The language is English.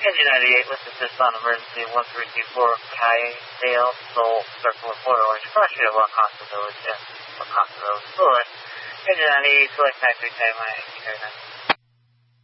Engine 98 with assist on emergency 1324 Cayendale, Seoul, circle with Port Orange, cross street of Wakasa Village, Wakasa Village, Engine 98, select factory time,